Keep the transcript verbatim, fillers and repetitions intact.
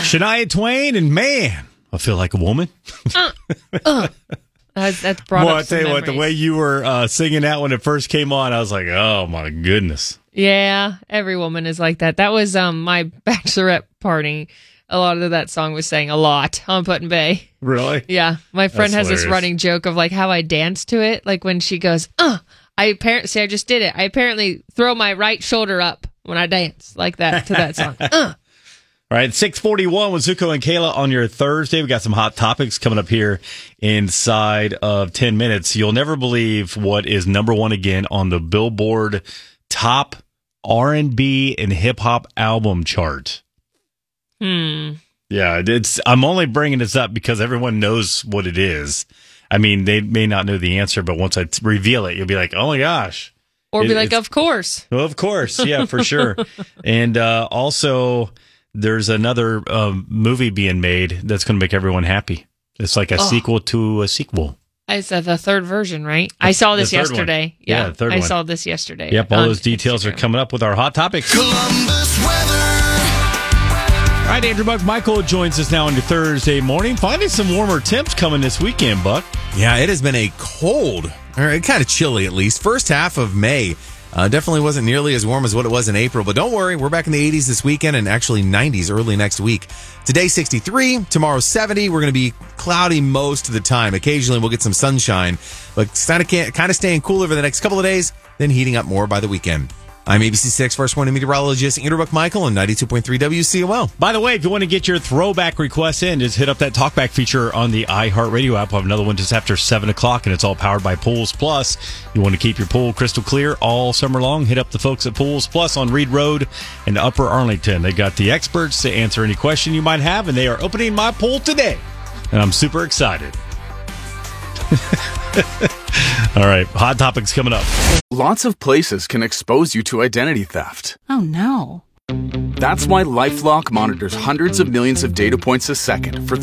Shania Twain, and man, I feel like a woman. uh, uh. That's, that's brought well, up I tell you memories. what, the way you were uh, singing that when it first came on, I was like, oh my goodness. Yeah, every woman is like that. That was um my bachelorette party. A lot of that song was sang a lot on Put-in Bay. Really? Yeah. My friend That's has this hilarious. running joke of like how I dance to it. Like when she goes, uh, I apparently, see, I just did it. I apparently throw my right shoulder up when I dance like that to that song. Uh. All right, six forty-one with Zuko and Kayla on your Thursday. We got some hot topics coming up here inside of ten minutes. You'll never believe what is number one again on the Billboard top R and B and hip hop album chart. Hmm. Yeah, it's. I'm only bringing this up because everyone knows what it is. I mean, they may not know the answer, but once I t- reveal it, you'll be like, "Oh my gosh!" Or It- be like, it's- of course. Well, of course, yeah, for sure. And uh, also, there's another um, movie being made that's going to make everyone happy. It's like a Oh. sequel to a sequel. I said the third version, right? I saw this The third one. yesterday. Yeah, Yeah, the third I one. saw this yesterday. Yep, all on those details are Instagram. coming up with our hot topics. Columbus weather. All right, Andrew Buck Michael joins us now on your Thursday morning. Finding some warmer temps coming this weekend, Buck. Yeah, it has been a cold, or kind of chilly at least, first half of May. Uh, definitely wasn't nearly as warm as what it was in April, but don't worry, we're back in the eighties this weekend and actually nineties early next week. Today, sixty-three, tomorrow, seventy. We're going to be cloudy most of the time. Occasionally, we'll get some sunshine, but kind of kind of staying cool over the next couple of days, then heating up more by the weekend. I'm A B C six First Warning Meteorologist Andrew Buck Michael on ninety-two point three W C O L. By the way, if you want to get your throwback requests in, just hit up that talkback feature on the iHeartRadio app. We'll have another one just after seven o'clock, and it's all powered by Pools Plus. You want to keep your pool crystal clear all summer long, hit up the folks at Pools Plus on Reed Road in Upper Arlington. They got the experts to answer any question you might have, and they are opening my pool today. And I'm super excited. All right, hot topics coming up. Lots of places can expose you to identity theft. Oh, no. That's why LifeLock monitors hundreds of millions of data points a second for